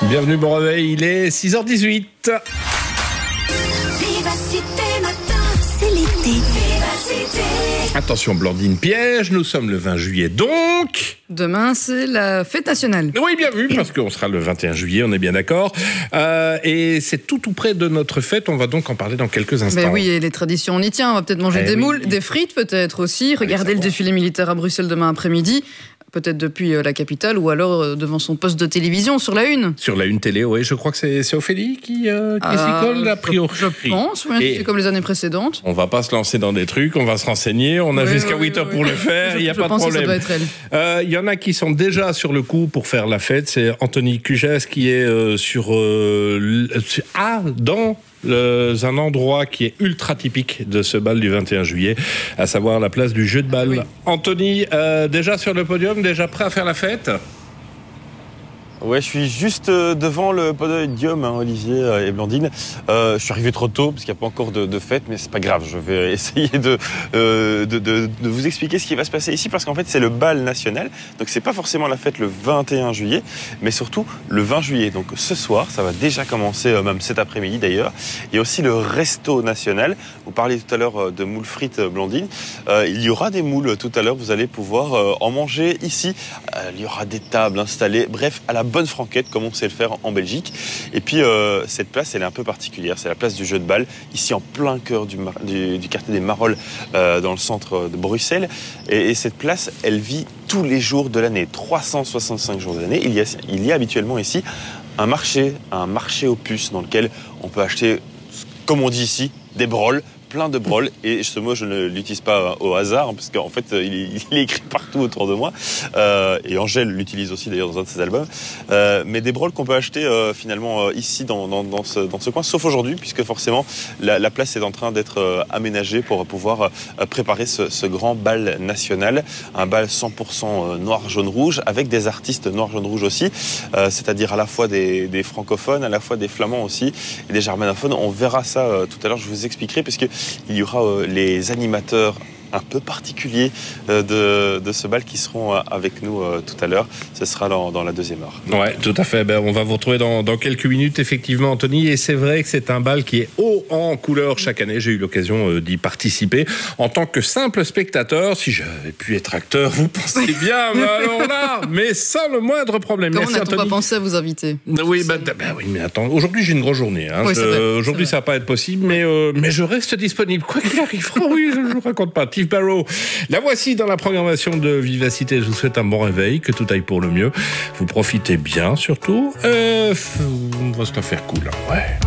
Bienvenue, bon réveil, il est 6h18. Vivacité matin, c'est l'été. Vivacité. Attention, Blandine piège, nous sommes le 20 juillet donc. Demain, c'est la fête nationale. Oui, bien vu, parce qu'on sera le 21 juillet, on est bien d'accord. Et c'est tout près de notre fête, on va donc en parler dans quelques instants. Ben oui, et les traditions, on y tient. On va peut-être manger des moules, des frites peut-être aussi. Regardez le défilé militaire à Bruxelles demain après-midi. Peut-être depuis la capitale ou alors devant son poste de télévision sur la une. Sur la une télé, oui, je crois que c'est Ophélie qui s'y colle, a priori. Je pense, oui, c'est comme les années précédentes. On va pas se lancer dans des trucs, on va se renseigner, on a jusqu'à 8h pour le faire, il n'y a pas de problème. Ça doit être elle. Il y en a qui sont déjà sur le coup pour faire la fête, c'est Anthony Cugès qui est dans un endroit qui est ultra typique de ce bal du 21 juillet, à savoir la place du jeu de balle. Oui. Anthony, déjà sur le podium, déjà prêt à faire la fête ? Ouais, je suis juste devant le podium, Olivier et Blandine. Je suis arrivé trop tôt parce qu'il n'y a pas encore de fête, mais c'est pas grave. Je vais essayer de vous expliquer ce qui va se passer ici, parce qu'en fait c'est le bal national. Donc c'est pas forcément la fête le 21 juillet, mais surtout le 20 juillet. Donc ce soir, ça va déjà commencer, même cet après-midi d'ailleurs. Il y a aussi le resto national. Vous parliez tout à l'heure de moules frites, Blandine. Il y aura des moules tout à l'heure. Vous allez pouvoir en manger ici. Il y aura des tables installées. Bref, à la bonne franquette, comme on sait le faire en Belgique. Et puis cette place, elle est un peu particulière. C'est la place du jeu de balle, ici en plein cœur du quartier des Marolles, dans le centre de Bruxelles. Et cette place, elle vit tous les jours de l'année, 365 jours de l'année. Il y a habituellement ici un marché aux puces, dans lequel on peut acheter, comme on dit ici, des broles. Plein de broles, et ce mot je ne l'utilise pas au hasard, parce qu'en fait il est écrit partout autour de moi, et Angèle l'utilise aussi d'ailleurs dans un de ses albums, mais des broles qu'on peut acheter finalement ici dans ce coin, sauf aujourd'hui, puisque forcément la place est en train d'être aménagée pour pouvoir préparer ce grand bal national, un bal 100% noir, jaune, rouge, avec des artistes noir, jaune, rouge aussi, c'est-à-dire à la fois des francophones, à la fois des flamands aussi, et des germanophones. On verra ça tout à l'heure, je vous expliquerai, puisque il y aura les animateurs un peu particuliers de ce bal qui seront avec nous tout à l'heure. Ce sera dans la deuxième heure. Ouais, tout à fait. On va vous retrouver dans quelques minutes, effectivement, Anthony. Et c'est vrai que c'est un bal qui est haut en couleur chaque année. J'ai eu l'occasion d'y participer. En tant que simple spectateur, si j'avais pu être acteur, vous pensez bien, mais alors là, mais sans le moindre problème. Comment n'a-t-on pas pensé à vous inviter? Oui, oui, mais attends, aujourd'hui j'ai une grosse journée. Hein. Oui, aujourd'hui ça va pas être possible, mais je reste disponible. Quoi qu'il arrive, oui, je ne vous raconte pas. Barrow. La voici dans la programmation de Vivacité. Je vous souhaite un bon réveil, que tout aille pour le mieux. Vous profitez bien surtout. On va se la faire cool. Hein. Ouais.